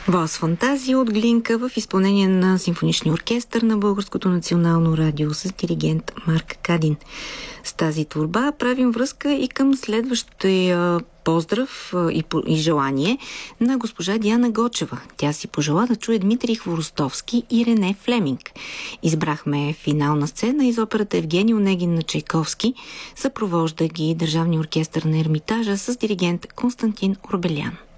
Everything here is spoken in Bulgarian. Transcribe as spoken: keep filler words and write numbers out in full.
Валс фантазия от Глинка в изпълнение на симфоничния оркестър на Българското национално радио с диригент Марк Кадин. С тази творба правим връзка и към следващия поздрав и, и желание на госпожа Диана Гочева. Тя си пожела да чуе Дмитрий Хворостовски и Рене Флеминг. Избрахме финална сцена из операта Евгений Онегин на Чайковски. Съпровожда ги Държавния оркестър на Ермитажа с диригент Константин Орбелян.